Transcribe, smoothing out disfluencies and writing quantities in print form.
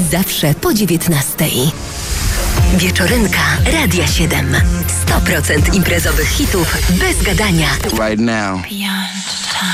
zawsze po 19:00. Wieczorynka Radia 7. 100% imprezowych hitów bez gadania. Right now. Beyond time.